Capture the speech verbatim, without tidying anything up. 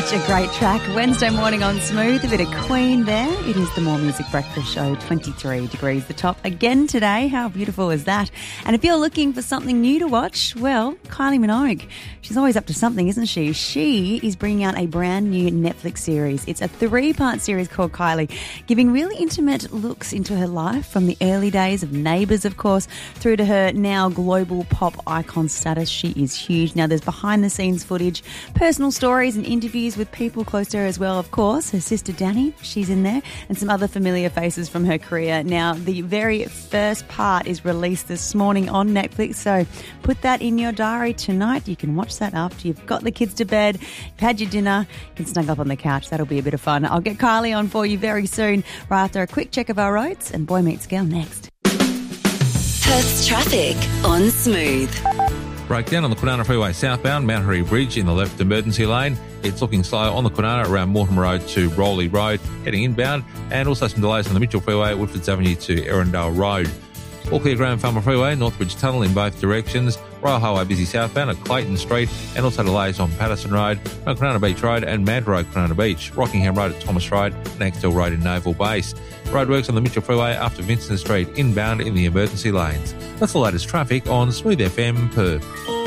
Such a great track. Wednesday morning on Smooth, a bit of Queen there. It is the More Music Breakfast Show, twenty-three degrees the top again today. How beautiful is that? And if you're looking for something new to watch, well, Kylie Minogue, she's always up to something, isn't she? She is bringing out a brand new Netflix series. It's a three-part series called Kylie, giving really intimate looks into her life from the early days of Neighbours, of course, through to her now global pop icon status. She is huge. Now, there's behind-the-scenes footage, personal stories and interviews with people close to her as well, of course. Her sister Danny, she's in there, and some other familiar faces from her career. Now, the very first part is released this morning on Netflix, so put that in your diary tonight. You can watch that after you've got the kids to bed, you've had your dinner, you can snuggle up on the couch. That'll be a bit of fun. I'll get Kylie on for you very soon, right after a quick check of our roads and Boy Meets Girl next. Perth's traffic on Smooth. Breakdown on the Kwinana Freeway southbound, Mount Harry Bridge in the left emergency lane. It's looking slow on the Kwinana around Mortimer Road to Rowley Road, heading inbound, and also some delays on the Mitchell Freeway, Woodfords Avenue to Erindale Road. All clear Graham Farmer Freeway, Northbridge Tunnel in both directions. Royal Highway busy southbound at Clayton Street, and also delays on Patterson Road, Kwinana Beach Road and Mad Road, Kwinana Beach. Rockingham Road at Thomas Road, and Axtell Road in Naval Base. Roadworks on the Mitchell Freeway after Vincent Street, inbound in the emergency lanes. That's the latest traffic on Smooth F M Perth.